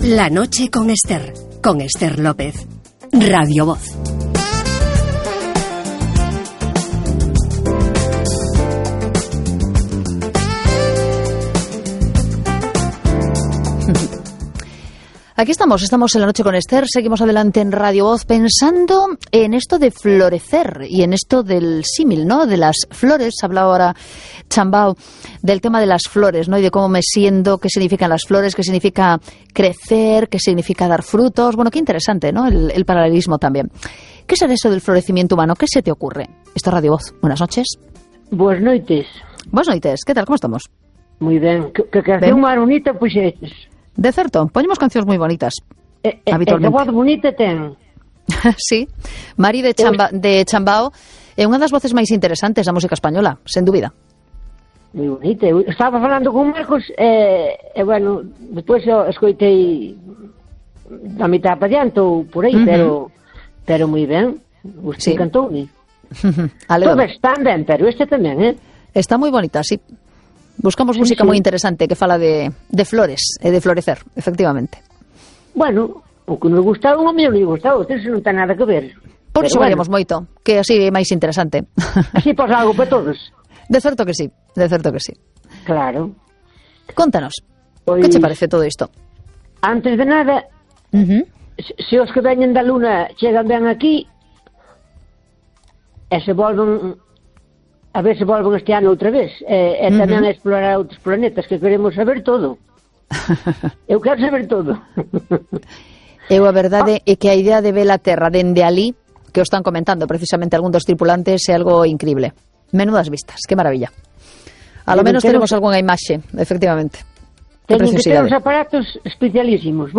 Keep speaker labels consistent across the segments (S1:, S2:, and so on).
S1: La noche con Esther López, Radio Voz.
S2: Aquí estamos en La Noche con Esther, seguimos adelante en Radio Voz pensando en esto de florecer y en esto del símil, ¿no? De las flores. Hablaba ahora Chambao del tema de las flores, ¿no? Y de cómo me siento, qué significan las flores, qué significa crecer, qué significa dar frutos. Bueno, qué interesante, ¿no? El paralelismo también. ¿Qué será eso del florecimiento humano? ¿Qué se te ocurre? Esto es Radio Voz. Buenas noches.
S3: Buenas noites.
S2: Buenas noites. ¿Qué tal? ¿Cómo estamos?
S3: Moi ben. Que canción máis bonita puxetes.
S2: De certo, poñemos cancións moi bonitas. Habitualmente.
S3: Que voz bonita ten.
S2: Sí, Mari de Chambao é unha das voces máis interesantes da música española, sen dúbida.
S3: Moi bonita. Eu estaba falando con Marcos bueno, despois eu escoitei da mitad para diante ou por aí, pero moi ben. Gostei, sí. Cantoume. Todas están ben, pero este tamén,
S2: Está moi bonita, sí. Buscamos música moi interesante que fala de flores e de florecer, efectivamente.
S3: Bueno, o que nos gusta un, a mí non me gusta outro, eso non ten nada que ver.
S2: Por iso veremos moito, que así é máis interesante.
S3: Así pasa algo para todos.
S2: De certo que sí, de certo que sí.
S3: Claro.
S2: Contanos, que che parece todo isto?
S3: Antes de nada, se os que veñen da Luna chegan ben aquí e se volven... A ver se volven este ano outra vez. E tamén a explorar outros planetas, que queremos saber todo. Eu quero saber todo.
S2: Eu a verdade é que a idea de ver a Terra dende ali, que o están comentando precisamente algún dos tripulantes, é algo increíble. Menudas vistas, que maravilla. A lo menos tenemos algunha imaxe, efectivamente.
S3: Teñen que ter uns aparatos especialísimos,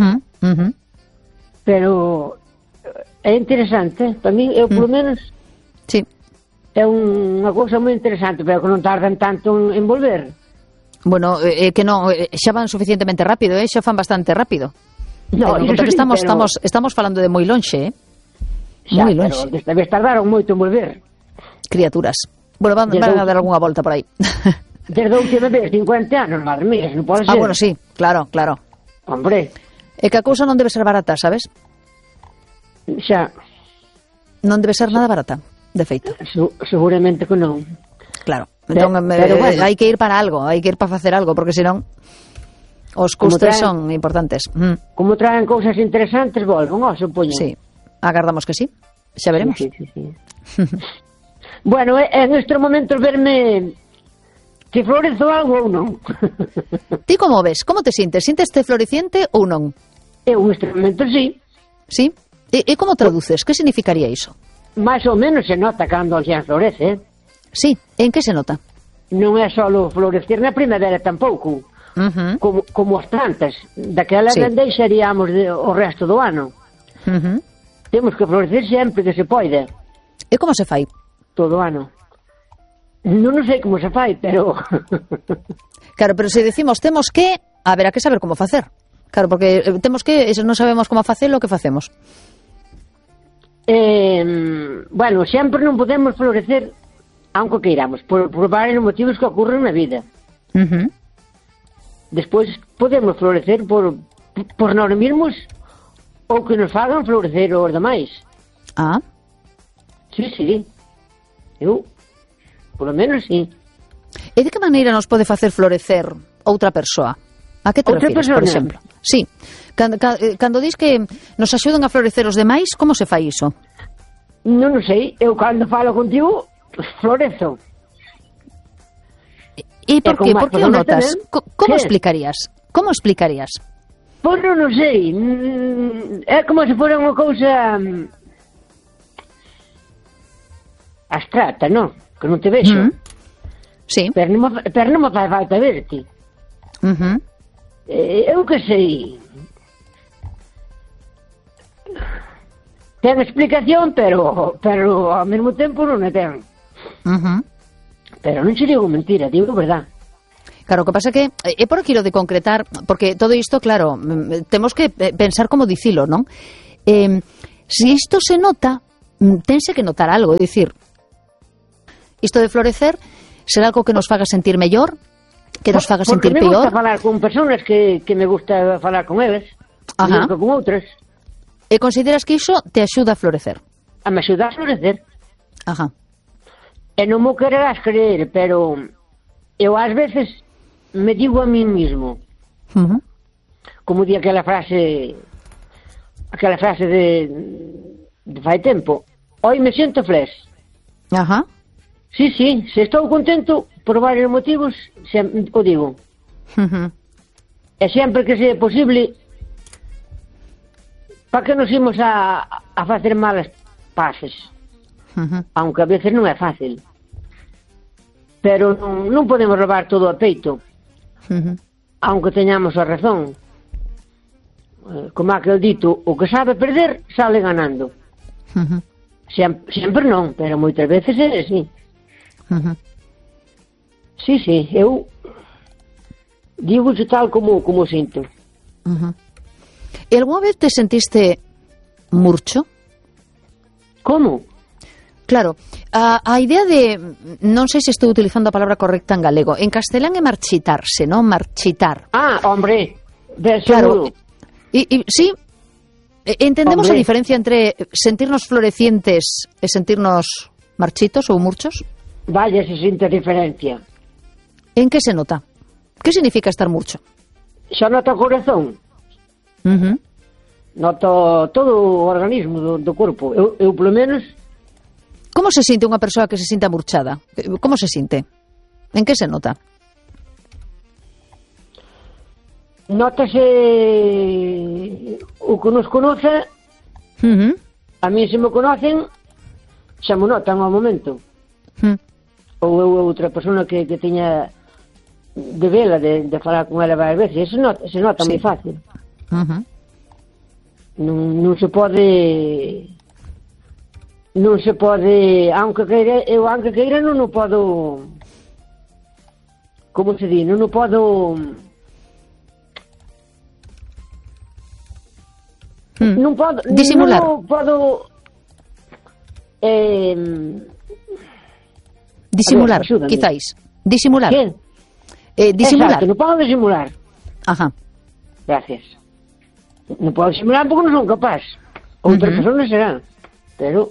S3: pero é interesante. Para mí, eu polo menos...
S2: Sí.
S3: É unha cousa moi interesante, pero que non tardan tanto en volver.
S2: Bueno, que non, xa van suficientemente rápido, xa fan bastante rápido.
S3: No,
S2: porque estamos falando de moi lonxe, moi lonxe.
S3: Pero desta vez tardaron moito en volver.
S2: Criaturas. Bueno, van a dar algunha volta por aí.
S3: Desde a última vez, 50 anos, madre mía, non pode ser.
S2: Bueno, sí, claro.
S3: Hombre.
S2: É que a cousa non debe ser barata, sabes?
S3: Xa.
S2: Non debe ser nada barata. De feito.
S3: Seguramente que non.
S2: Claro. Entón, pero bueno, hai que ir para algo, hai que ir para facer algo, porque senón os custos son importantes.
S3: Como traen cousas interesantes, volven, supoño.
S2: Sí, agardamos que sí. Xa veremos.
S3: Sí. Bueno, en estes momentos verme que florezo algo ou non.
S2: Ti como ves? Como te sintes? Sinteste floreciente ou non?
S3: Eu nestes momentos sí.
S2: Sí? E como traduces? Que significaría iso?
S3: Mais ou menos se nota cando xa florece.
S2: Sí, en que se nota?
S3: Non é só florecer na primavera tampouco, como as plantas. Daquela deixaríamos o resto do ano. Temos que florecer sempre que se pode.
S2: E como se fai?
S3: Todo o ano. Non sei como se fai, pero...
S2: Claro, pero se decimos temos que, haberá que saber como facer. Claro, porque temos que, se non sabemos como facelo, o que facemos?
S3: Bueno, sempre non podemos florecer aunque queiramos, por varios motivos que ocurren na vida. Despois podemos florecer por nós mesmos ou que nos fagan florecer os demais.
S2: Ah.
S3: Sí. Eu, por lo menos, sí.
S2: E de que maneira nos pode facer florecer outra persoa? A que te refires, por exemplo? Sí. Cando dis que nos axudan a florecer os demais, como se fai iso?
S3: Non sei, eu cando falo contigo florezo.
S2: E por que? Por que o notas? Como explicarías? Como explicarías?
S3: Pois non sei. É como se fora unha cousa abstracta, non? Que non te vexo.
S2: Sí.
S3: Pero non me fai falta verte. Eu que sei. Ten explicación, pero ao mesmo tempo non a ten. Pero non se digo mentira, digo verdad.
S2: Claro, o que pasa que é por aquilo de concretar, porque todo isto, claro, temos que pensar como dicilo, non? Se isto se nota, tense que notar algo, é dicir, isto de florecer será algo que nos faga sentir mellor, que nos faga sentir
S3: Porque me gusta
S2: peor.
S3: falar con personas que me gusta falar con eles,
S2: Ajá.
S3: nunca con outras.
S2: E consideras que iso te axuda a florecer?
S3: A me axudar a florecer.
S2: Ajá.
S3: E non mo quererás creer, pero eu ás veces me digo a mí mismo,
S2: Uh-huh.
S3: como di aquela frase de fai tempo, hoy me siento flex.
S2: Ajá.
S3: Sí, se estou contento por varios motivos, o digo.
S2: Uh-huh.
S3: E sempre que sea posible, para que nos imos a facer malas pases?
S2: Uh-huh.
S3: Aunque a veces non é fácil. Pero non podemos levar todo a peito,
S2: Uh-huh.
S3: aunque teñamos a razón. Como aquel dito, o que sabe perder, sale ganando.
S2: Uh-huh.
S3: Sempre non, pero moitas veces é así.
S2: Uh-huh.
S3: Sí, eu digo tal como sinto.
S2: Uh-huh. E algunha vez te sentiste murcho?
S3: Como?
S2: Claro, a idea de, non sei se estou utilizando a palabra correcta en galego, en castelán é marchitarse, non? Marchitar.
S3: Ah, hombre, de
S2: Claro,
S3: seguro.
S2: sí, entendemos
S3: Hombre.
S2: a diferencia entre sentirnos florecientes e sentirnos marchitos ou murchos?
S3: Vaya se sinte a diferencia.
S2: En que se nota? Que significa estar murcho?
S3: Xa nota o corazón,
S2: Uh-huh.
S3: noto todo o organismo do corpo. Eu polo menos,
S2: Como se sinte unha persoa que se sinta murchada? Como se sinte? En que se nota?
S3: notase o que nos conoce,
S2: Uh-huh.
S3: a mí se me conocen, xa me notan ao momento.
S2: Uh-huh.
S3: Ou eu outra persona que teña de vela, de falar con ela varias veces, se nota
S2: Sí.
S3: moi fácil.
S2: Uh-huh.
S3: Non se pode, aunque queira non o podo, como se di, non o podo, non podo
S2: Disimular.
S3: non o podo
S2: Disimular,
S3: A ver, axúdame.
S2: quizáis. Disimular.
S3: que?
S2: Disimular.
S3: Exacto, non podo disimular.
S2: Ajá.
S3: Gracias. Non podo disimular porque non son capaz. Outras persoas serán, pero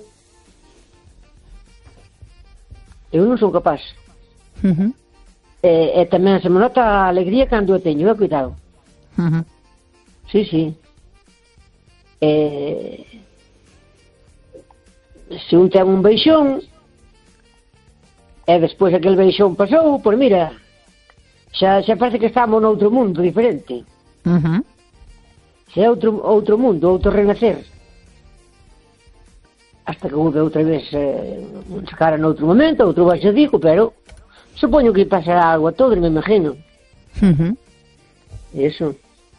S3: eu non son capaz.
S2: Uh-huh.
S3: E tamén se me nota a alegría cando eu teño, cuidado.
S2: Uh-huh.
S3: Sí. Se un ten un beixón e despois aquel beixón pasou, pois mira, xa parece que estamos noutro mundo diferente.
S2: Uh-huh.
S3: Xa é outro mundo, outro renacer. Hasta que vuelve outra vez se cara noutro momento, outro baixo dico, pero supoño que pasará algo a todos, me imagino.
S2: Uh-huh.
S3: Eso.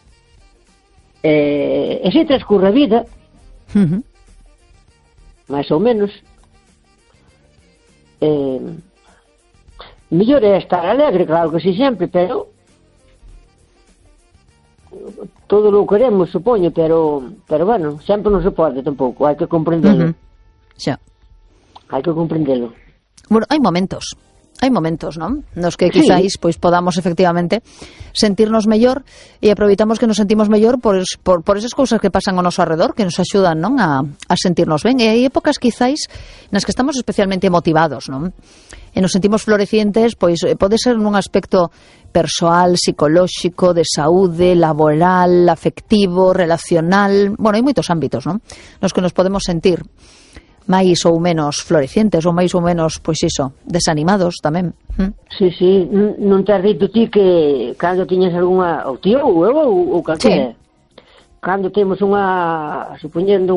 S3: E se transcurre a vida,
S2: Uh-huh.
S3: máis ou menos, mellor é estar alegre, claro que sí, sempre, pero todo lo queremos, supoño, pero bueno, sempre non se pode tampouco, hai que comprendelo.
S2: Uh-huh. Xa.
S3: Hai que comprendelo.
S2: Bueno, hai momentos, non? Nos que
S3: Sí.
S2: quizáis pois podamos efectivamente sentirnos mellor e aproveitamos que nos sentimos mellor por esas cousas que pasan ao noso arredor, que nos axudan, non, a sentirnos ben. E hai épocas quizáis nas que estamos especialmente motivados, non? E nos sentimos florecientes, pois pode ser nun aspecto persoal, psicolóxico, de saúde, laboral, afectivo, relacional. Bueno, hai moitos ámbitos, non? Nos que nos podemos sentir máis ou menos florecientes ou máis ou menos, pois iso, desanimados tamén.
S3: Sí, non te has dito ti que cando tiñas algunha, ou ti ou eu ou calquera, cando temos supoñendo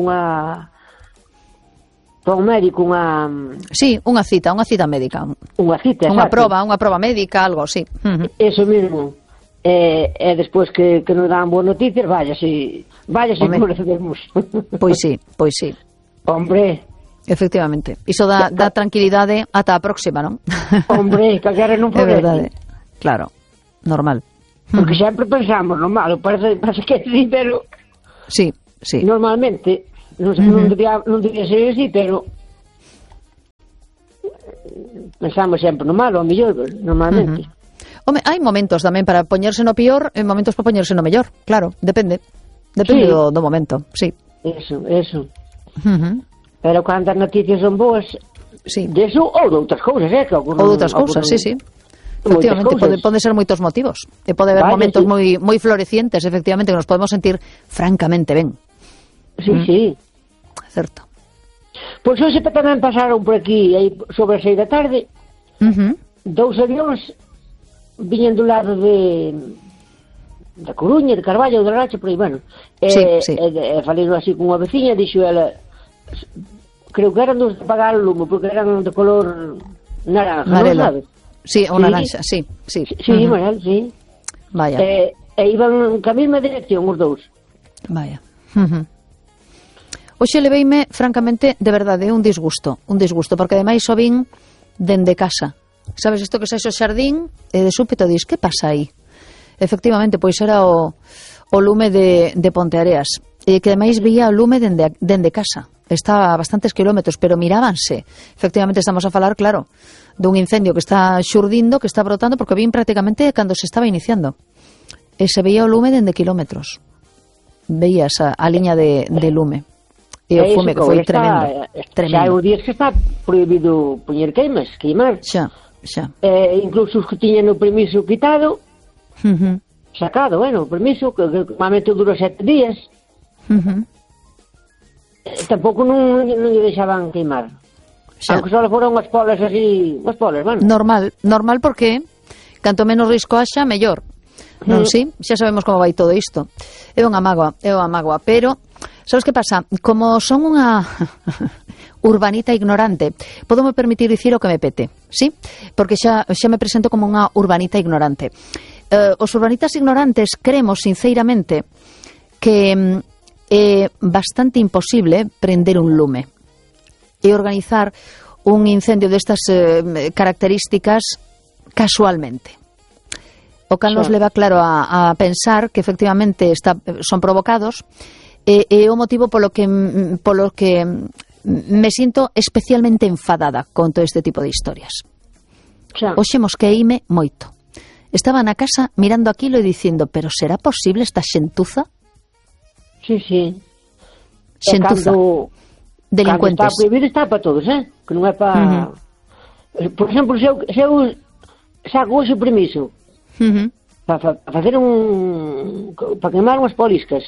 S3: para un médico
S2: Sí, unha cita médica.
S3: unha cita,
S2: Unha
S3: exacto.
S2: prova médica, algo así.
S3: Eso mesmo. E despois que nos dan boas noticias, vaya si
S2: Home.
S3: conocemos.
S2: Pois sí.
S3: Hombre,
S2: Efectivamente. Iso dá tranquilidade ata a próxima, non?
S3: hombre, calquera non
S2: É
S3: florece.
S2: verdade. Claro, normal.
S3: Porque sempre pensamos no malo, parece que sí, pero
S2: Sí.
S3: normalmente non debía ser así, pero pensamos sempre no malo, ao mellor, normalmente.
S2: Home, hai momentos tamén para poñerse no pior e momentos para poñerse no mellor, claro, depende do momento, sí.
S3: Eso.
S2: Uh-huh.
S3: Pero cando as noticias son boas,
S2: sí.
S3: Deso ou de outras cousas, que ocurren.
S2: Ou de outras cousas, sí. Efectivamente, pode ser moitos motivos. E pode haber momentos moi florecientes, efectivamente, que nos podemos sentir francamente ben.
S3: Sí.
S2: Certo.
S3: Pois hoxe tamén pasaron por aquí, aí sobre as 6 da tarde, dous avións viñen do lado da Coruña, de Carballo, de Racha, por aí, bueno.
S2: Sí.
S3: Falei así con unha veciña, dixo ela, creo que eran dos de apagar o lume, porque eran de color naranja, non sabes?
S2: Sí, o naranja, sí.
S3: Sí, Manuel, sí.
S2: Vaya.
S3: E iban ca mesma dirección os dous.
S2: Vaya. Hoxe leveime, francamente, de verdade, un disgusto, porque ademais o vin dende casa. Sabes, isto que saes ao xardín e de súpeto dis, que pasa aí? Efectivamente, pois era o lume de Ponteareas, e que ademais vía o lume dende casa. Está a bastantes kilómetros, pero mirábanse. Efectivamente, estamos a falar, claro, dun incendio que está xurdindo, que está brotando, porque vin prácticamente cando se estaba iniciando. E se veía o lume dende kilómetros. Veías a liña de lume. E o fume que foi tremendo.
S3: Xa o días que está prohibido poñer queimar.
S2: Xa.
S3: Incluso os que tiñan o permiso quitado, sacado, o permiso, que normalmente dura 7 días, tampouco non lle deixaban queimar. Aunque só foron as polas así, as polas, bueno.
S2: Normal porque canto menos risco haxa, mellor. Non, sí? Xa sabemos como vai todo isto. É unha mágoa, pero sabes que pasa? Como son unha urbanita ignorante, podome permitir dicir o que me pete, sí? Porque xa me presento como unha urbanita ignorante. Os urbanitas ignorantes creemos sinceramente que é bastante imposible prender un lume e organizar un incendio destas características casualmente. O cal nos leva, claro, a pensar que efectivamente son provocados e o motivo polo que me sinto especialmente enfadada con todo este tipo de historias. Hoxe mosqueíme moito. Estaba na casa mirando aquilo e dicindo, pero será posible esta xentuza?
S3: Sí.
S2: Xentuza. Delincuentes.
S3: Cando está prohibido está para todos, que non é para... Por exemplo, se eu saco hoxe o permiso para facer para queimar unhas poliscas,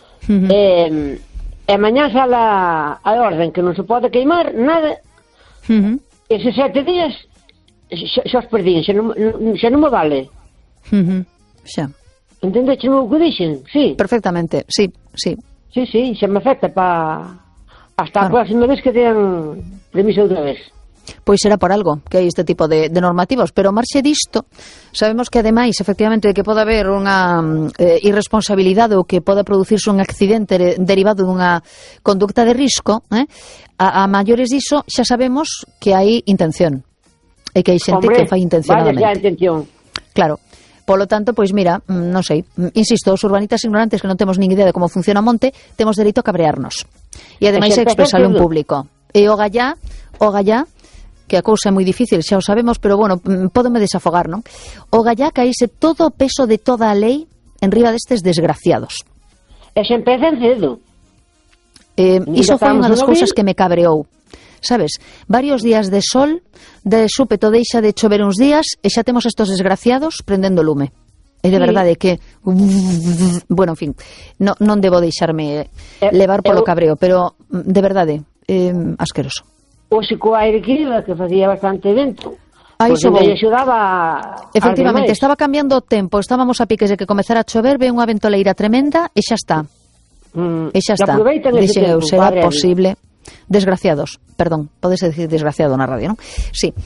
S3: e mañá sale a orden que non se pode queimar nada, eses 7 días xa os perdín, xa non me vale.
S2: Xa.
S3: Entendeche o que dixen? Sí.
S2: Perfectamente, sí.
S3: Sí, xa me afecta hasta a próxima vez que tean permiso outra vez.
S2: Pois será por algo que hai este tipo de normativas, pero marxe disto sabemos que ademais efectivamente que pode haber unha irresponsabilidade ou que poda producirse un accidente derivado dunha conducta de risco, a maiores diso xa sabemos que hai intención e que hai xente que fai intencionadamente.
S3: Vaya xa intención.
S2: Claro. Polo tanto, pois mira, non sei, insisto, os urbanitas ignorantes que non temos nin idea de como funciona o monte, temos dereito a cabrearnos. E ademais a expresarlo en público. E o gallá, que a cousa é moi difícil, xa o sabemos, pero bueno, pódome desafogar, non? O gallá caíse todo o peso de toda a lei en riba destes desgraciados.
S3: E se empezan cedo.
S2: Iso foi unha das cousas que me cabreou. Sabes, varios días de sol, de súpeto deixa de chover uns días e xa temos estos desgraciados prendendo lume. E de verdade que bueno, en fin, non debo deixarme levar polo cabreo, pero de verdade, asqueroso.
S3: Oxe, co aire que iba, que facía bastante vento,
S2: pois
S3: me axudaba.
S2: Efectivamente, estaba cambiando o tempo, estábamos a piques de que comezara a chover, ve unha ventoleira tremenda e xa está. E xa está. Dixen eu, será posible. Desgraciados, perdón, podes decir desgraciado na radio, non? Sí,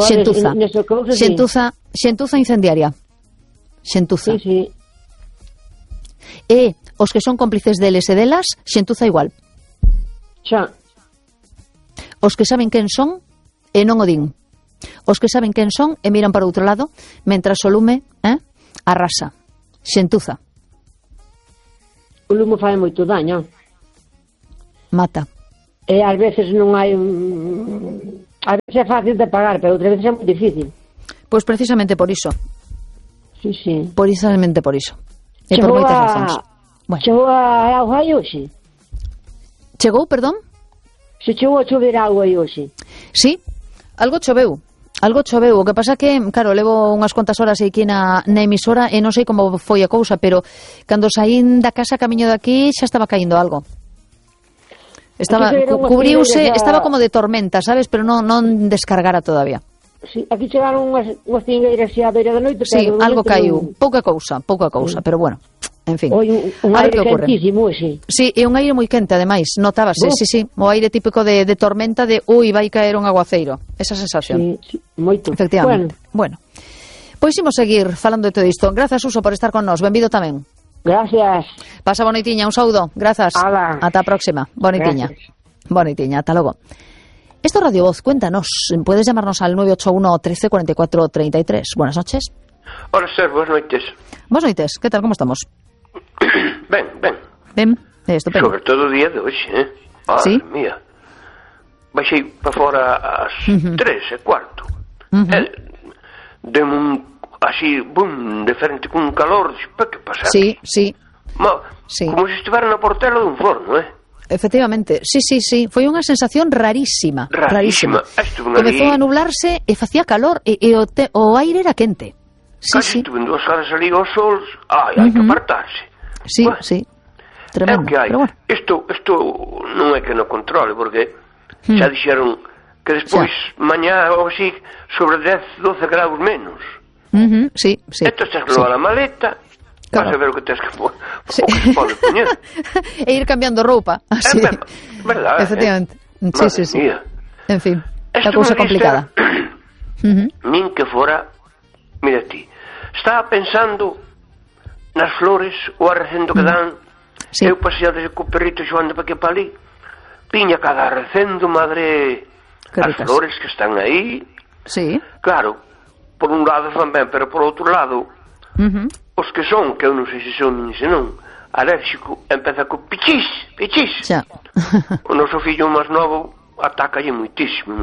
S2: xentuza incendiaria. Xentuza.
S3: Sí.
S2: E os que son cómplices deles e delas, xentuza igual.
S3: Xa.
S2: Os que saben quen son e non o din. Os que saben quen son e miran para outro lado, mentras o lume arrasa. Xentuza.
S3: O lume fai moito daño.
S2: Mata.
S3: E ás veces non hai a veces é fácil de pagar, pero outras veces é moi difícil.
S2: Pois precisamente por iso.
S3: Sí.
S2: Precisamente por iso. E por moitas razóns. Bueno.
S3: Chegou a auga aí hoxe?
S2: Chegou, perdón?
S3: Se chegou a chover auga aí hoxe?
S2: Sí, algo choveu. O que pasa que, claro, levo unhas cuantas horas aquí na emisora e non sei como foi a cousa, pero cando saín da casa camiño de aquí xa estaba caíndo algo. Cubriuse, estaba como de tormenta, sabes, pero non descargara todavía.
S3: Sí, aquí chegaron unhas cingueiras xa a beira da noite,
S2: sí,
S3: pero
S2: algo caiu, pouca cousa, pero bueno, en fin.
S3: Un aire quentísimo, sí.
S2: Sí, e un aire moi quente, ademais, notábase, sí, o aire típico de tormenta de, vai caer un aguaceiro, esa sensación.
S3: Sí, moito.
S2: Efectivamente. Bueno, pois imos seguir falando de todo isto. Grazas, Suso, por estar con nós, benvido tamén.
S3: Gracias.
S2: Pasa bonitiña, un saúdo, grazas.
S3: Ala.
S2: Ata a próxima, bonitiña.
S3: Gracias.
S2: Bonitiña, ata logo. Esto es Radio Voz, cuéntanos. Puedes llamarnos al 981 13 44 33. Buenas noches.
S4: Hola, Esther, buenas noites.
S2: Buenas noites, ¿qué tal? ¿Cómo estamos?
S4: Ben,
S2: estupendo.
S4: sobre todo o día de hoxe,
S2: Sí?
S4: Mía. Baixei para fora ás 3:15. Demo así, de frente cun calor, para que pasar?
S2: Sí.
S4: Sí. Como se estivera na portela dun forno,
S2: Efectivamente, sí. Foi unha sensación rarísima. Comezou a nublarse e facía calor e o aire era quente.
S4: Casi estuve en 2 horas ali ao sol. Hai que apartarse.
S2: Sí. Tremendo.
S4: É o que hai.
S2: Pero bueno.
S4: Isto non é que non controle, porque xa dixeron que despois, mañá ou así, sobre 10, 12 graus menos.
S2: Sí.
S4: Esto tens que levar a maleta, vas a ver o que tens que pode poñer.
S2: E ir cambiando roupa. Así.
S4: Verdade.
S2: Efectivamente. Sí.
S4: Mía.
S2: En fin, a cousa complicada.
S4: Nin que fora, mira ti, estaba pensando nas flores, o arrecendo que dan.
S2: Sí.
S4: Eu paseado co perrito xoando para que para ali, piña cada arrecendo, madre, as flores que están aí.
S2: Sí.
S4: Claro, por un lado fan ben, pero por outro lado, os que son, que eu non sei se son nin se non, alérxico, empeza co pichis.
S2: Xa.
S4: O noso fillo máis novo atacalle moitísimo.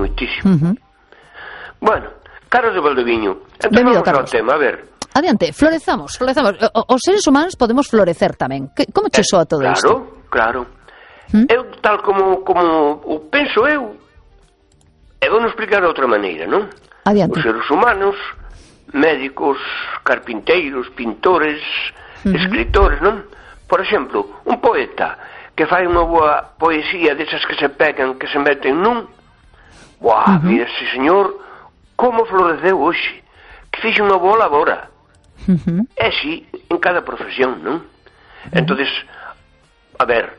S4: Bueno, Carlos de Valdeviño, entón vamos ao tema, a ver.
S2: Adiante, florezamos. Os seres humanos podemos florecer tamén. Como che soa todo isto?
S4: Claro. Eu, tal como o penso eu vou non explicar de outra maneira, non?
S2: Adiante.
S4: Os seres humanos, médicos, carpinteiros, pintores, escritores, non? Por exemplo, un poeta que fai unha boa poesía desas que se pegan, que se meten nun, mira ese señor como floreceu hoxe, que fixe unha boa labora. É así en cada profesión, non? Entonces, a ver,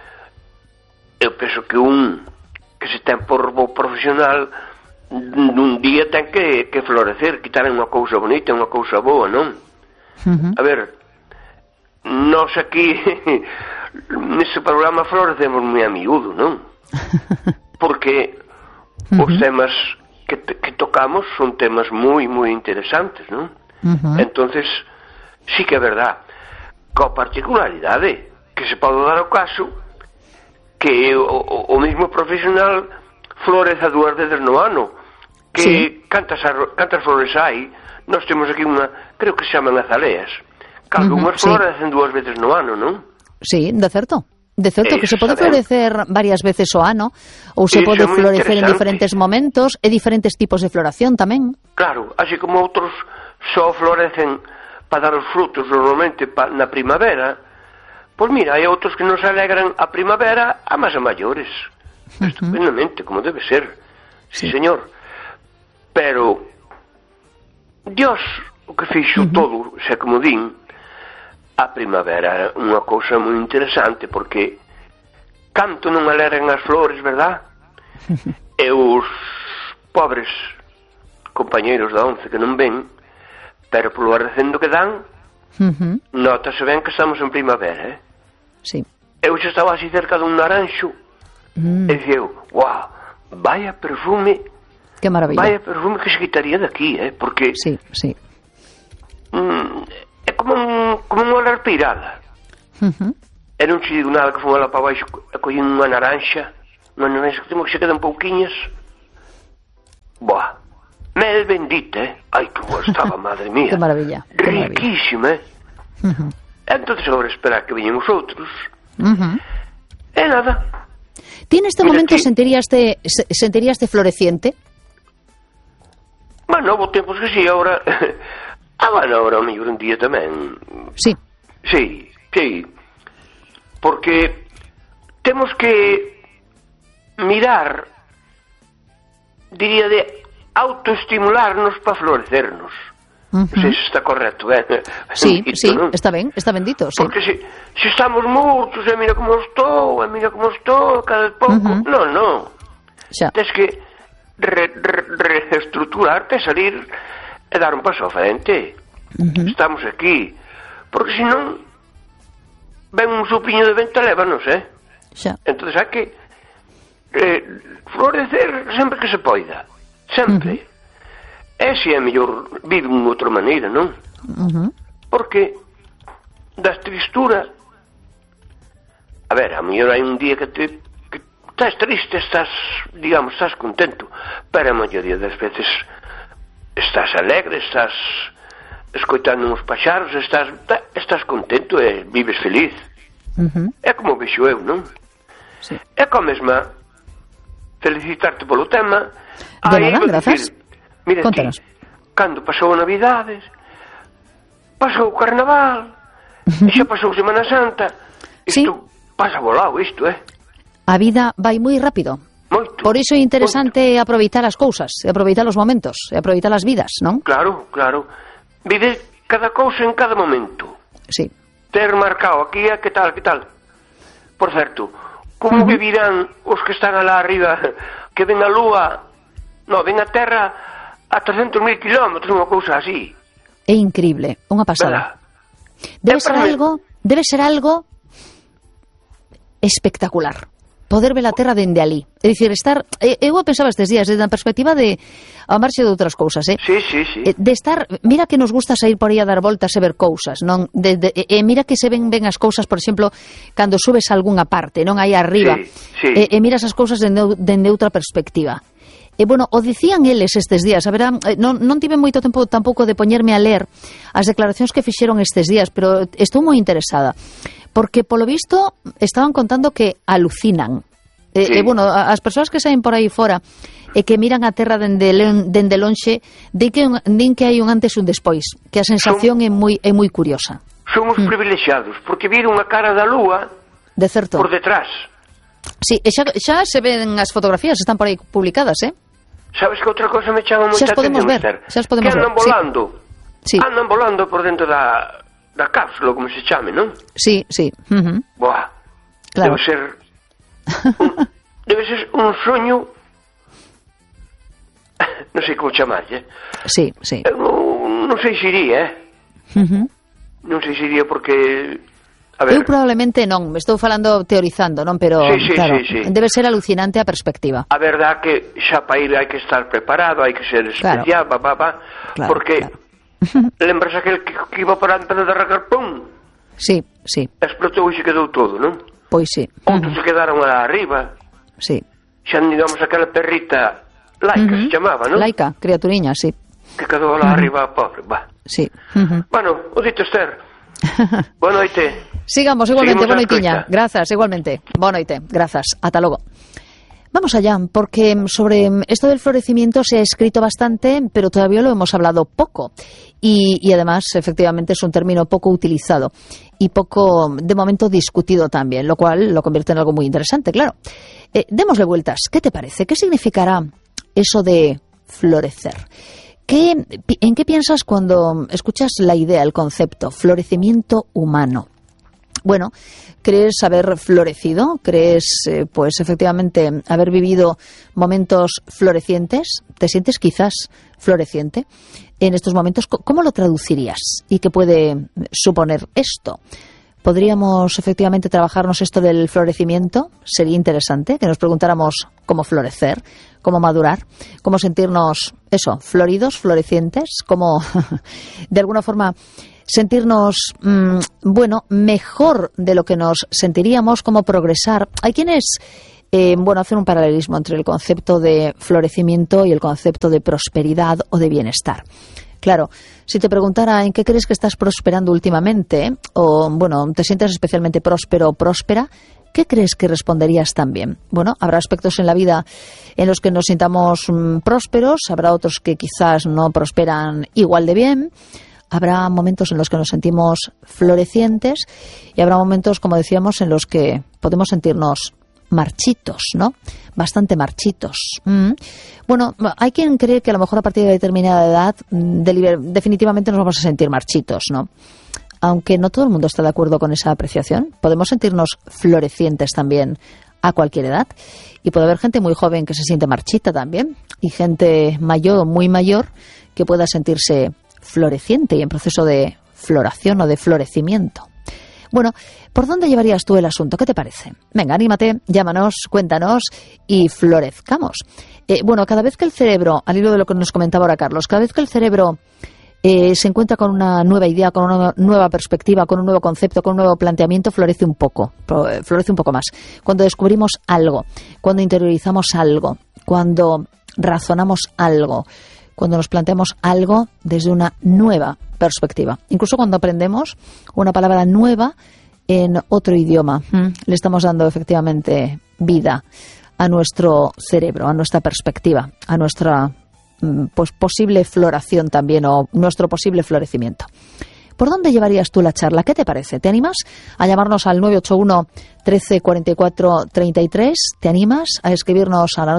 S4: eu penso que que se ten por bo profesional nun día ten que florecer, quitar unha cousa bonita, unha cousa boa, non? A ver, nós aquí nese programa florecemos moi a miúdo, non? Porque os temas que tocamos son temas moi interesantes, non? Entonces, sí que é verdad, coa particularidade que se pode dar o caso que o mesmo profesional floreza 2 veces no ano, que cantas flores hai. Nós temos aquí creo que se chaman azaleas, que algunhas florecen 2 veces no ano, non?
S2: Sí, de certo, que se pode florecer varias veces o ano, ou se pode florecer en diferentes momentos, e diferentes tipos de floración tamén.
S4: Claro, así como outros só florecen para dar os frutos normalmente na primavera, pois mira, hai outros que nos alegran a primavera a máis a maiores, estupendamente, como debe ser, sí señor. Pero Dios o que fixo todo, xa como din, a primavera é unha cousa moi interesante, porque canto non alegran as flores, verdad? E os pobres compañeiros da once que non ven, pero polo arrecendo que dan, notase ben que estamos en primavera,
S2: Sí.
S4: Eu xa estaba así cerca dun naranxo e dicía eu, vaya perfume,
S2: que maravilla,
S4: vaya perfume que se quitaría de aquí, porque
S2: sí.
S4: É como unha larpeirada. E non che digo nada que fomos lá para baixo e collín unha naranxa que temos que se quedan pouquiñas. Mel bendita, Ai, que boa estaba, madre mía.
S2: Que maravilla.
S4: Riquísima, Entonces agora esperar que viñen os outros. E nada.
S2: Ti neste
S4: Mira,
S2: momento
S4: aquí.
S2: sentiríaste floreciente?
S4: Bueno, houve tempos que sí, agora... bueno, agora ao mellor un día tamén.
S2: Sí.
S4: Sí. Porque temos que mirar, diría, de autoestimularnos para florecernos. Non sei se está correcto,
S2: Sí,
S4: Dito,
S2: sí,
S4: non?
S2: está ben dito, sí.
S4: Porque se estamos mortos, mira como estou, cada pouco... Non.
S2: Xa.
S4: Tens que reestructurarte, salir e dar un paso ao frente. Estamos aquí. Porque senón ven un supiño de vento e lévanos,
S2: Xa.
S4: Entonces hai que florecer sempre que se poida. Sempre. E se é mellor vive de outra maneira, non? Porque das tristura, a ver, a mellor hai un día que estás triste, estás contento, pero a maioría das veces estás alegre, estás escoitando uns paxaros, estás contento e vives feliz. É como vexo eu, non?
S2: Sí.
S4: É como mesma felicitarte polo tema.
S2: De nada, grazas.
S4: Mira
S2: Contanos.
S4: ti, cando pasou a Navidades, pasou o Carnaval, e xa pasou Semana Santa,
S2: Sí.
S4: isto pasa volado, isto,
S2: A vida vai moi rápido.
S4: Moito.
S2: Por iso é interesante aproveitar as cousas, aproveitar os momentos, aproveitar as vidas, non?
S4: Claro. Vive cada cousa en cada momento.
S2: Sí.
S4: Ter marcado aquí, que tal. Por certo, como vivirán os que están alá arriba, que ven a Lúa, ven a Terra a 300.000 kilómetros, unha cousa así.
S2: É increíble, unha pasada.
S4: Verdad?
S2: Debe ser algo espectacular. Poder ver a terra dende ali. É dicir, estar... Eu pensaba estes días, desde a perspectiva de... ao marxe de outras cousas,
S4: Sí.
S2: De estar... Mira que nos gusta sair por aí a dar voltas e ver cousas, non? Mira que se ven as cousas, por exemplo, cando subes a algunha parte, non? Aí arriba.
S4: Sí.
S2: E miras as cousas dende outra perspectiva. E, bueno, o dicían eles estes días, a ver, non tive moito tempo tampouco de poñerme a ler as declaracións que fixeron estes días, pero estou moi interesada, porque, polo visto, estaban contando que alucinan.
S4: Sí.
S2: E, bueno, as persoas que saen por aí fora e que miran a terra dende lonxe, din que hai un antes e un despois, que a sensación é moi curiosa.
S4: Somos privilexiados, porque viron a cara da Lúa
S2: De certo.
S4: por detrás.
S2: Sí, e xa se ven as fotografías, están por aí publicadas,
S4: Sabes que outra cosa me chama moita
S2: Xa as podemos
S4: atención,
S2: ver,
S4: Esther?
S2: xa as podemos
S4: que andan
S2: ver,
S4: volando.
S2: Sí.
S4: Andan volando por dentro da cápsula, como se chame, non?
S2: Sí.
S4: Buah.
S2: Claro.
S4: Debe ser un soño. Non sei como chamarlle.
S2: Sí.
S4: Non sei se iría, Non sei se iría porque... A ver,
S2: Eu probablemente non, me estou falando teorizando, non, pero
S4: Sí,
S2: claro,
S4: sí.
S2: debe ser alucinante a perspectiva.
S4: a verdad que xa para ir hai que estar preparado, hai que ser especial,
S2: Claro,
S4: porque lembras aquel que iba para a antena de arrancar, pum,
S2: Sí.
S4: explotou e se quedou todo, non?
S2: Pois sí.
S4: Outros se quedaron alá arriba,
S2: Sí.
S4: xa digamos aquela perrita laica se chamaba, non?
S2: Laica, criaturiña, sí.
S4: Que quedou alá arriba, pobre,
S2: Sí.
S4: Bueno, o dito, Esther, boa noite.
S2: Sigamos igualmente,
S4: Seguimos
S2: boa
S4: a
S2: noitiña.
S4: escoita.
S2: Grazas, igualmente. Boa noite, grazas. Ata logo. Vamos allá, porque sobre esto del florecimiento se ha escrito bastante, pero todavía lo hemos hablado poco. Y además, efectivamente, es un término poco utilizado y poco, de momento, discutido también, lo cual lo convierte en algo muy interesante, claro. Démosle vueltas. ¿Qué te parece? ¿Qué significará eso de florecer? ¿En qué piensas cuando escuchas la idea, el concepto, florecimiento humano? Bueno, ¿crees haber florecido? ¿Crees, pues efectivamente, haber vivido momentos florecientes? ¿Te sientes quizás floreciente en estos momentos? ¿Cómo lo traducirías? ¿Y qué puede suponer esto? ¿Podríamos efectivamente trabajarnos esto del florecimiento? Sería interesante que nos preguntáramos cómo florecer, cómo madurar, cómo sentirnos, floridos, florecientes, cómo, de alguna forma, sentirnos, mejor de lo que nos sentiríamos, cómo progresar. Hay quienes hacer un paralelismo entre el concepto de florecimiento y el concepto de prosperidad o de bienestar. Claro, si te preguntara en qué crees que estás prosperando últimamente, o te sientes especialmente próspero o próspera, ¿qué crees que responderías también? Bueno, habrá aspectos en la vida en los que nos sintamos prósperos, habrá otros que quizás no prosperan igual de bien, habrá momentos en los que nos sentimos florecientes y habrá momentos, como decíamos, en los que podemos sentirnos marchitos, ¿no? Bastante marchitos. Bueno, hay quien cree que a lo mejor a partir de determinada edad definitivamente nos vamos a sentir marchitos, ¿no? Aunque no todo el mundo está de acuerdo con esa apreciación. Podemos sentirnos florecientes también a cualquier edad. Y puede haber gente muy joven que se siente marchita también. Y gente mayor, muy mayor, que pueda sentirse floreciente y en proceso de floración o de florecimiento. Bueno, ¿por dónde llevarías tú el asunto? ¿Qué te parece? Venga, anímate, llámanos, cuéntanos y florezcamos. Cada vez que el cerebro, al hilo de lo que nos comentaba ahora Carlos, cada vez que el cerebro se encuentra con una nueva idea, con una nueva perspectiva, con un nuevo concepto, con un nuevo planteamiento, florece un poco más. Cuando descubrimos algo, cuando interiorizamos algo, cuando razonamos algo, cuando nos planteamos algo desde una nueva perspectiva. Incluso cuando aprendemos una palabra nueva en otro idioma, le estamos dando efectivamente vida a nuestro cerebro, a nuestra perspectiva, a nuestra posible floración también o nuestro posible florecimiento. ¿Por dónde llevarías tú la charla? ¿Qué te parece? ¿Te animas a llamarnos al 981 13 44 33? ¿Te animas a escribirnos a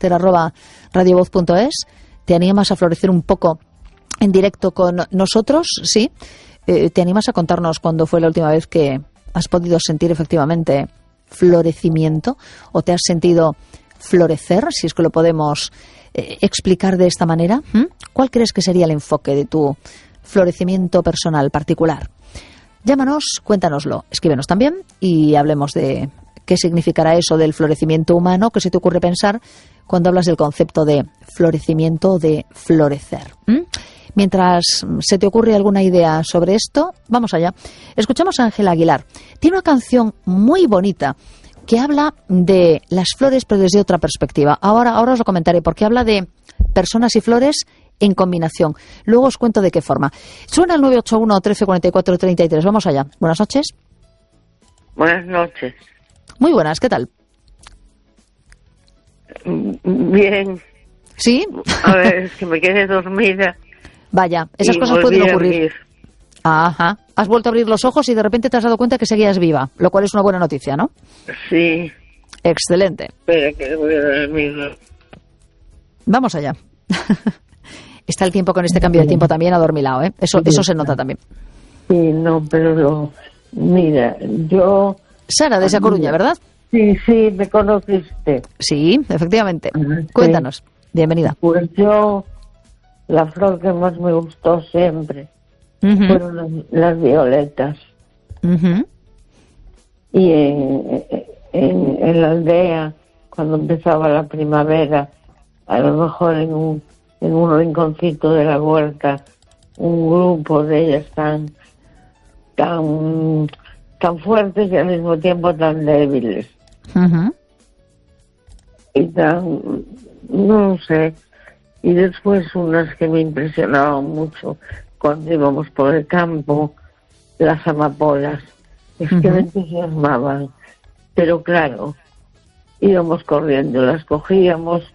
S2: lanocheconester@radiovoz.es? ¿Te animas a florecer un poco en directo con nosotros? ¿Sí? ¿Te animas a contarnos cuándo fue la última vez que has podido sentir efectivamente florecimiento o te has sentido florecer, si es que lo podemos explicar de esta manera? ¿Cuál crees que sería el enfoque de tu florecimiento personal particular? Llámanos, cuéntanoslo, escríbenos también y hablemos de qué significará eso del florecimiento humano, qué se te ocurre pensar cuando hablas del concepto de florecimiento o de florecer. Mientras se te ocurre alguna idea sobre esto, vamos allá. Escuchamos a Ángela Aguilar. Tiene una canción muy bonita que habla de las flores pero desde otra perspectiva. Ahora os lo comentaré porque habla de personas y flores en combinación. Luego os cuento de qué forma. Suena el 981 13 44 33. Vamos allá. Buenas noches.
S5: Buenas noches.
S2: Muy buenas, ¿qué tal?
S5: Bien.
S2: ¿Sí?
S5: A ver, es que me quedé dormida.
S2: Vaya, esas cosas pueden ocurrir. Ajá. Has vuelto a abrir los ojos y de repente te has dado cuenta que seguías viva, lo cual es una buena noticia, ¿no?
S5: Sí.
S2: Excelente.
S5: Espera, que voy a dormir.
S2: Vamos allá. Está el tiempo con este cambio de tiempo también adormilado, ¿eh? Eso se nota también.
S5: Sí, no, pero mira, yo...
S2: Sara, de esa Coruña, ¿verdad?
S5: Sí, me conociste.
S2: Sí, efectivamente. Cuéntanos. Bienvenida.
S5: Pues yo, la flor que más me gustó siempre fueron las violetas. Y en la aldea, cuando empezaba la primavera, a lo mejor en un rinconcito de la huerta, un grupo de ellas tan fuertes y al mismo tiempo tan débiles. Y no sé. Y después unas que me impresionaban mucho cuando íbamos por el campo, las amapolas. Es que me entusiasmaban. Pero claro, íbamos corriendo, las cogíamos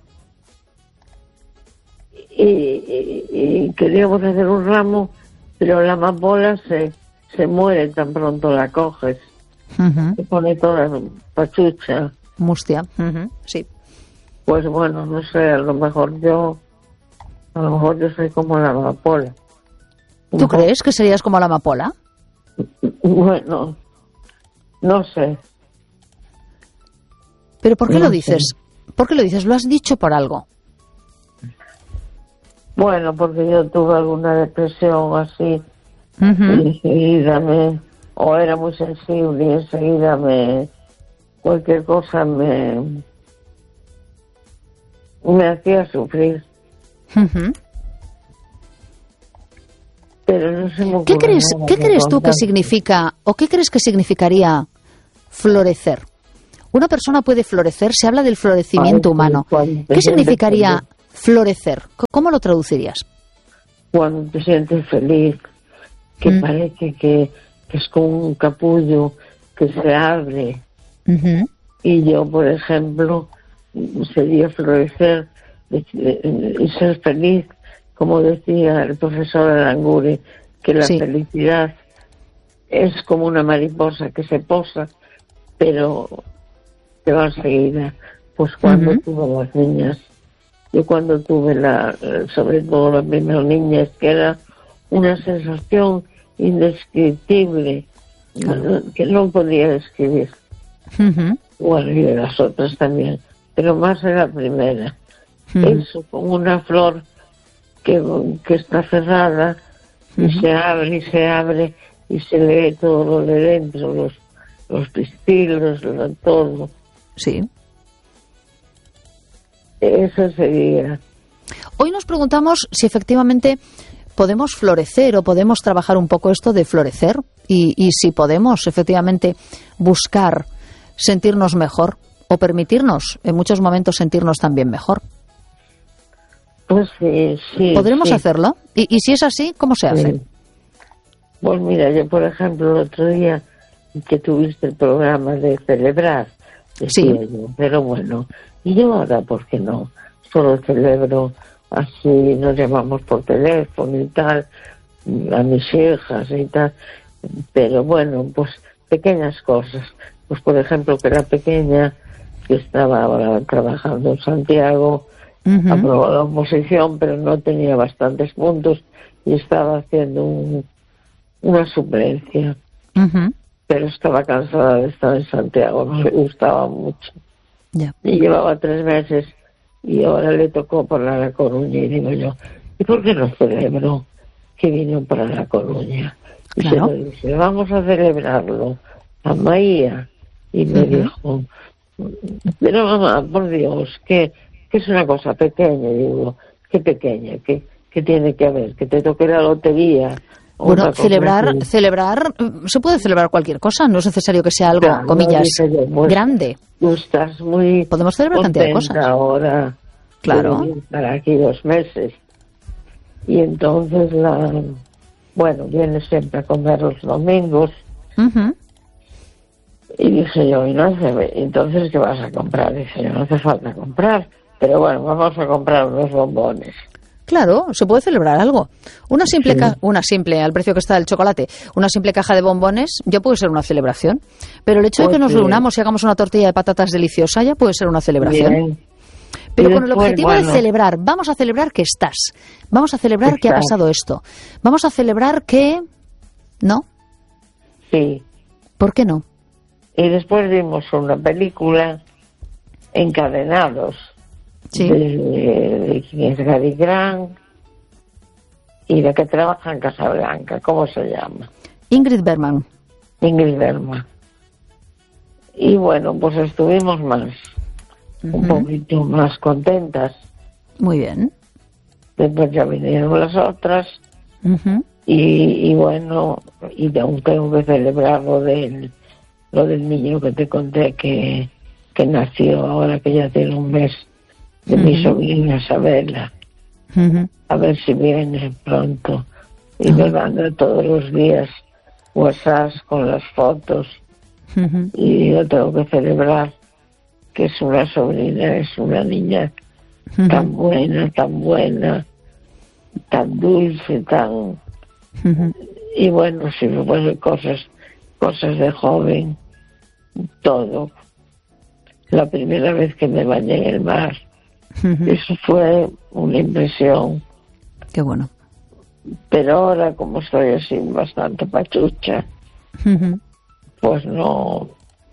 S5: y queríamos hacer un ramo, pero la amapola se muere tan pronto la coges. Se pone toda pachucha.
S2: Mustia. Sí.
S5: Pues bueno, no sé, a lo mejor yo soy como la amapola.
S2: ¿Tú crees que serías como la amapola?
S5: Bueno, no sé.
S2: ¿Pero por qué lo dices? ¿Por qué lo dices? ¿Lo has dicho por algo?
S5: Bueno, porque yo tuve alguna depresión así y enseguida o era muy sensible y enseguida cualquier cosa me hacía sufrir. Pero no se me ocurre
S2: ¿Qué crees tú que
S5: contar.
S2: significa o qué crees que significaría florecer? Una persona puede florecer, se habla del florecimiento humano. ¿Qué significaría florecer? ¿Cómo lo traducirías?
S5: Cuando te sientes feliz, que parece que es como un capullo que se abre. Y yo, por ejemplo, sería florecer y ser feliz, como decía el profesor Aranguren, que la felicidad es como una mariposa que se posa, pero que va enseguida. Pues cuando tuve las niñas, yo cuando tuve sobre todo la primera niña, es que era una sensación indescriptible, que no podía describir. Bueno, y de las otras también, pero más de la primera. Eso, como una flor que está cerrada y se abre y se lee todo lo de dentro, los pistilos, todo.
S2: Sí.
S5: Eso sería.
S2: Hoy nos preguntamos si efectivamente podemos florecer o podemos trabajar un poco esto de florecer y si podemos efectivamente buscar sentirnos mejor o permitirnos en muchos momentos sentirnos también mejor.
S5: Pues sí.
S2: ¿Podremos hacerlo? Y si es así, ¿cómo se hace?
S5: Pues mira, yo por ejemplo el otro día que tuviste el programa de celebrar, decía yo, pero bueno, y yo ahora, ¿por qué no? Solo celebro así, nos llamamos por teléfono y tal, a mis hijas y tal, pero bueno, pues pequeñas cosas. Pues por ejemplo que la pequeña, que estaba ahora trabajando en Santiago, aprobó la oposición, pero no tenía bastantes puntos y estaba haciendo una suplencia. Pero estaba cansada de estar en Santiago, no le gustaba mucho. Y llevaba 3 meses y ahora le tocó para La Coruña y digo yo, ¿y por qué no celebro que vino para La Coruña? Y se lo dice, vamos a celebrarlo a Maía. Y me dijo, pero mamá, por Dios, que es una cosa pequeña. Y digo, ¿qué pequeña? ¿Qué tiene que haber? ¿Que te toque la lotería?
S2: Bueno, celebrar, se puede celebrar cualquier cosa, no es necesario que sea algo, comillas, grande.
S5: Tú estás muy
S2: podemos celebrar cantidad de cosas.
S5: Ahora,
S2: claro.
S5: Para aquí 2 meses. Y entonces, viene siempre a comer los domingos. Y dije yo, entonces, ¿qué vas a comprar? Dije yo, no hace falta comprar, pero bueno, vamos a comprar unos bombones.
S2: Claro, se puede celebrar algo. Una simple, al precio que está el chocolate, una simple caja de bombones ya puede ser una celebración. Pero el hecho de que nos reunamos y hagamos una tortilla de patatas deliciosa ya puede ser una celebración.
S5: Bien.
S2: Pero con el objetivo de celebrar, vamos a celebrar que estás. Vamos a celebrar que ha pasado esto. Vamos a celebrar que... ¿No?
S5: Sí.
S2: ¿Por qué no?
S5: Y después vimos una película, Encadenados, de quien es Gary Grant y de que trabaja en Casablanca. ¿Cómo se llama?
S2: Ingrid Bergman.
S5: Y bueno, pues estuvimos un poquito más contentas.
S2: Muy bien.
S5: Después ya vinieron las otras. Y bueno, y aún tengo que celebrar lo del niño que te conté que nació ahora, que ya tiene 1 mes, de mi sobrina Isabela. A ver si viene pronto. Y me manda todos los días WhatsApp con las fotos. Y yo tengo que celebrar que es una sobrina, es una niña tan buena, tan dulce, tan... Y bueno, si me pone cosas de joven, todo. La primera vez que me bañé en el mar, eso fue una impresión.
S2: Qué bueno.
S5: Pero ahora, como estoy así bastante pachucha, pues no.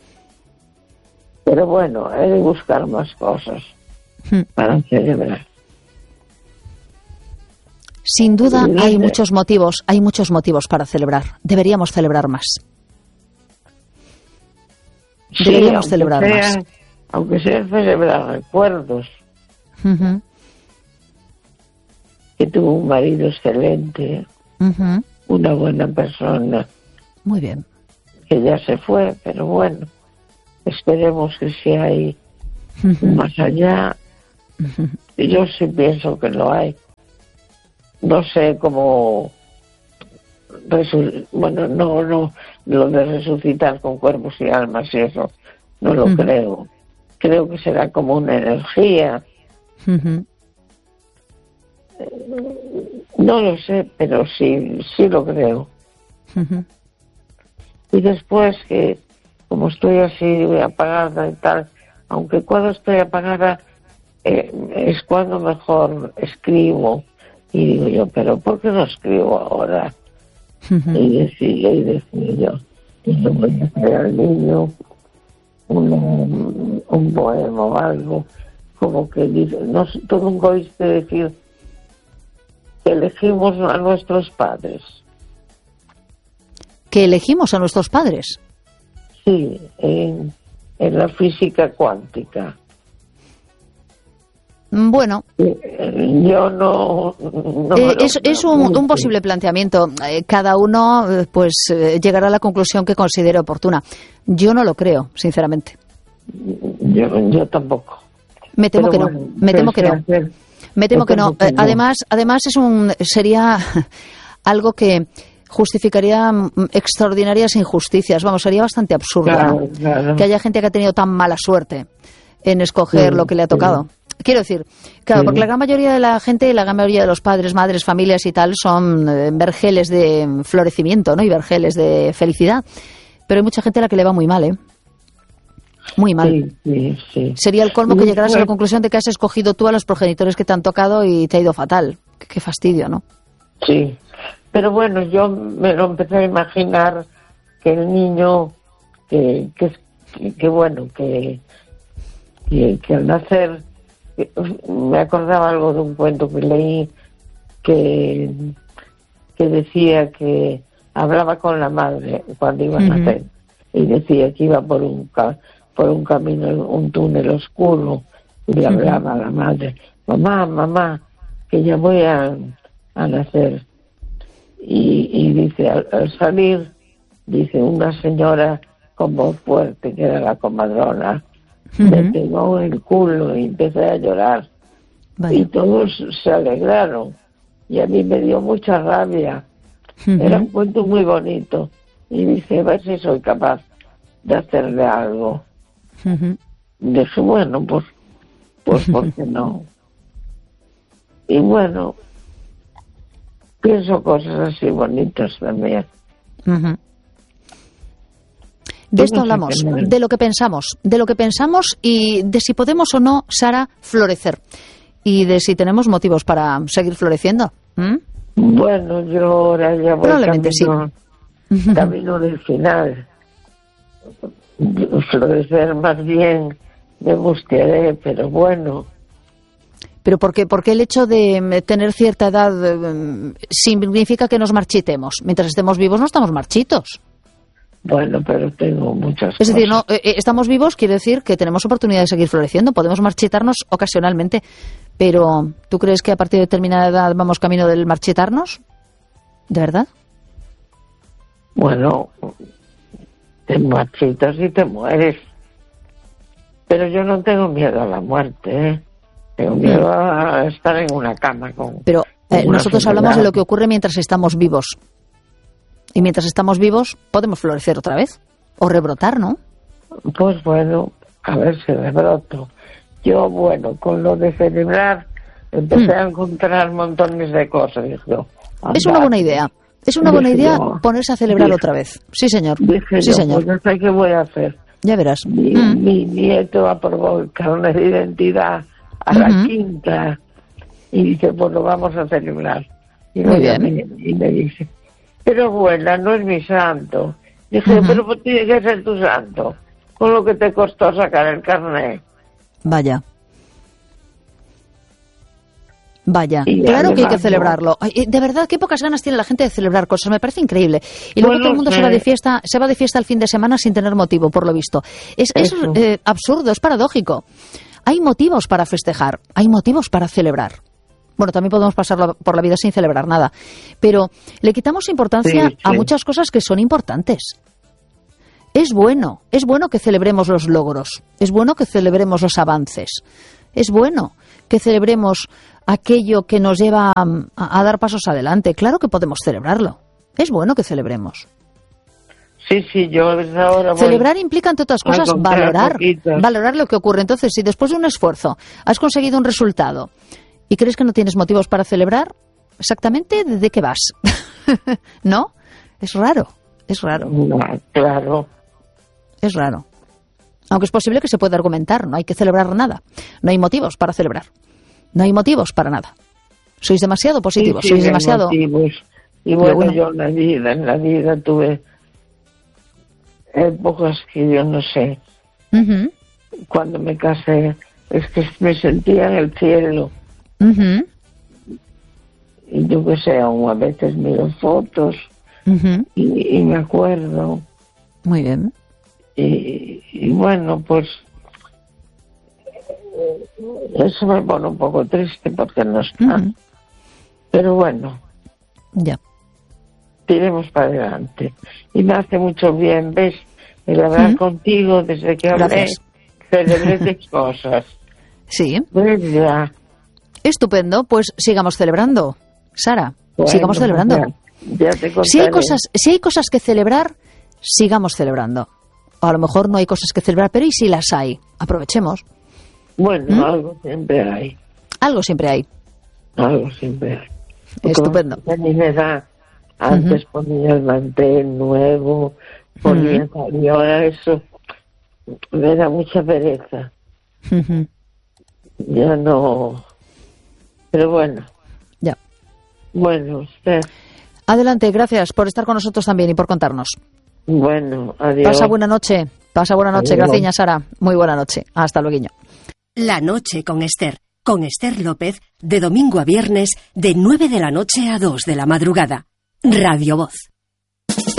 S5: Pero bueno, he de buscar más cosas para celebrar.
S2: Sin duda hay muchos motivos para celebrar. Deberíamos celebrar más. Deberíamos celebrar más.
S5: Aunque sea celebrar recuerdos. Que tuvo un marido excelente, una buena persona.
S2: Muy bien.
S5: Que ya se fue, pero bueno. esperemos que si hay más allá. Yo sí pienso que lo hay. No sé cómo bueno, no lo de resucitar con cuerpos y almas y eso no lo creo. Creo que será como una energía. No lo sé, pero sí lo creo. Y después que como estoy así apagada y tal, aunque cuando estoy apagada es cuando mejor escribo. Y digo yo, pero ¿por qué no escribo ahora? Y decía yo, y le voy a hacer al niño un poema o algo, como que dice, no, tú nunca oíste decir que elegimos a nuestros padres.
S2: ¿Que elegimos a nuestros padres?
S5: Sí, en la física cuántica.
S2: Bueno,
S5: yo no
S2: es un posible planteamiento. Cada uno pues llegará a la conclusión que considere oportuna. Yo no lo creo, sinceramente.
S5: Yo tampoco.
S2: Me temo que no. Me temo que no. Además sería algo que justificaría extraordinarias injusticias. Vamos, sería bastante absurdo, ¿no? Claro. Que haya gente que ha tenido tan mala suerte en escoger lo que le ha tocado. Quiero decir, claro, porque la gran mayoría de la gente, la gran mayoría de los padres, madres, familias y tal son vergeles de florecimiento, ¿no? Y vergeles de felicidad. Pero hay mucha gente a la que le va muy mal, ¿eh? Muy mal. Sí. Sería el colmo que llegaras a la conclusión de que has escogido tú a los progenitores que te han tocado y te ha ido fatal. Qué fastidio, ¿no?
S5: Sí. Pero bueno, yo me lo empecé a imaginar que el niño, que al nacer, me acordaba algo de un cuento que leí que decía que hablaba con la madre cuando iba a nacer y decía que iba por un camino, un túnel oscuro, y le hablaba a la madre, mamá, que ya voy a nacer. Y dice, al salir, dice, una señora con voz fuerte, que era la comadrona, me pegó el culo y empecé a llorar. Vaya. Y todos se alegraron. Y a mí me dio mucha rabia. Era un cuento muy bonito. Y dice, a ver si soy capaz de hacerle algo. Dije, bueno, pues ¿por qué no? Y bueno, pienso cosas así bonitas también.
S2: De esto hablamos, de lo que pensamos y de si podemos o no, Sara, florecer. Y de si tenemos motivos para seguir floreciendo.
S5: Bueno, yo ahora ya voy
S2: probablemente
S5: camino del final. Florecer más bien me gustaría, pero bueno.
S2: Pero porque el hecho de tener cierta edad significa que nos marchitemos. Mientras estemos vivos no estamos marchitos.
S5: Bueno, pero tengo muchas
S2: cosas. Es decir, estamos vivos quiere decir que tenemos oportunidad de seguir floreciendo. Podemos marchitarnos ocasionalmente, pero ¿tú crees que a partir de determinada edad vamos camino del marchitarnos? ¿De verdad?
S5: Bueno, te marchitas y te mueres. Pero yo no tengo miedo a la muerte, ¿eh? Tengo miedo a estar en una cama con...
S2: Pero nosotros hablamos de lo que ocurre mientras estamos vivos. Y mientras estamos vivos, podemos florecer otra vez. O rebrotar, ¿no?
S5: Pues bueno, a ver si rebroto. Yo, bueno, con lo de celebrar, empecé a encontrar montones de cosas. Digo,
S2: es una buena idea. Es una buena idea ponerse a celebrar otra vez. Sí, señor. Sí, señor.
S5: Pues no sé qué voy a hacer.
S2: Ya verás.
S5: Mi nieto aprobó el carnet de identidad a la quinta y dice, pues lo vamos a celebrar. Y
S2: muy bien.
S5: Y me dice, pero abuela, no es mi santo. Dije, pero pues tiene que ser tu santo, con lo que te costó sacar el carnet.
S2: Vaya, claro que hay que celebrarlo. De verdad, qué pocas ganas tiene la gente de celebrar cosas, me parece increíble. Y luego todo el mundo se va de fiesta el fin de semana sin tener motivo, por lo visto. Es absurdo, es paradójico. Hay motivos para festejar, hay motivos para celebrar. Bueno, también podemos pasar por la vida sin celebrar nada. Pero le quitamos importancia a muchas cosas que son importantes. Es bueno que celebremos los logros, es bueno que celebremos los avances, es bueno que celebremos aquello que nos lleva a dar pasos adelante. Claro que podemos celebrarlo, es bueno que celebremos.
S5: Sí, yo desde ahora voy.
S2: Celebrar implica, entre otras cosas, valorar lo que ocurre. Entonces, si después de un esfuerzo has conseguido un resultado y crees que no tienes motivos para celebrar, exactamente ¿de qué vas? ¿No? Es raro.
S5: No, claro.
S2: Es raro. Aunque es posible que se pueda argumentar, no hay que celebrar nada. No hay motivos para celebrar. No hay motivos para nada. Sois demasiado positivos,
S5: Sí,
S2: sois demasiado...
S5: motivos. Y bueno, yo en la vida tuve épocas que yo no sé.
S2: Uh-huh.
S5: Cuando me casé, es que me sentía en el cielo.
S2: Uh-huh.
S5: Y yo que sé, aún a veces miro fotos
S2: Uh-huh.
S5: y me acuerdo.
S2: Muy bien.
S5: Y bueno, pues eso me pone un poco triste porque no está.
S2: Uh-huh.
S5: Pero bueno,
S2: Ya.
S5: tiremos para adelante. Y me hace mucho bien, ¿ves? El hablar contigo desde que hablé,
S2: Gracias.
S5: celebré 3 cosas.
S2: Sí.
S5: ¿Verdad?
S2: Estupendo. Pues sigamos celebrando, Sara.
S5: Bueno,
S2: sigamos celebrando.
S5: Ya te contaré.
S2: Si hay cosas que celebrar, sigamos celebrando. O a lo mejor no hay cosas que celebrar, pero ¿y si las hay? Aprovechemos.
S5: Bueno, algo siempre hay.
S2: Algo siempre hay.
S5: Algo siempre hay. Porque
S2: Estupendo.
S5: a mí me da... Antes ponía el mantel nuevo, ponía tal, y ahora eso me da mucha pereza.
S2: Uh-huh.
S5: Ya no... Pero bueno.
S2: Ya.
S5: Bueno, usted...
S2: Adelante, gracias por estar con nosotros también y por contarnos.
S5: Bueno, adiós.
S2: Pasa buena noche.
S5: Adiós.
S2: Gracias, Sara. Muy buena noche. Hasta luego.
S1: La noche con Esther López, de domingo a viernes, de 9 de la noche a 2 de la madrugada. Radio Voz.